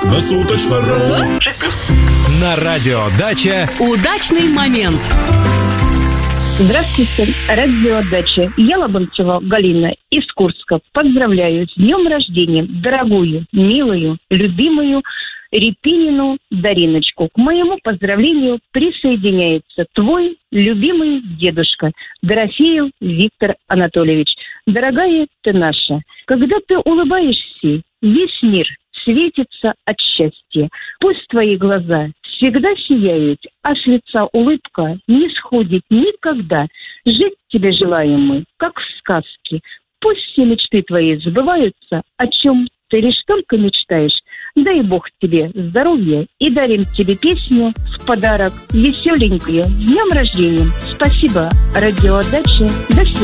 На суточно-ру. На радио «Дача» удачный момент. Здравствуйте, радио «Дача». Я Лобанцева Галина из Курска. Поздравляю с днем рождения дорогую, милую, любимую Репинину Дариночку. К моему поздравлению присоединяется твой любимый дедушка Дорофеев Виктор Анатольевич. Дорогая ты наша, когда ты улыбаешься, весь мир светится от счастья. Пусть твои глаза всегда сияют, а с лица улыбка не сходит никогда. Жить тебе желаем мы, как в сказке. Пусть все мечты твои сбываются, о чем ты лишь только мечтаешь. Дай Бог тебе здоровья и дарим тебе песню в подарок веселенькую. С днем рождения! Спасибо, радио «Дача». До свидания.